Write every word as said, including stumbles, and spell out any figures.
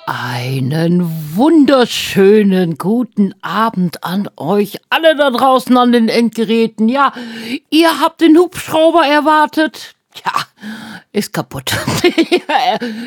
Einen wunderschönen guten Abend an euch alle da draußen an den Endgeräten. Ja, ihr habt den Hubschrauber erwartet. Ja, ist kaputt.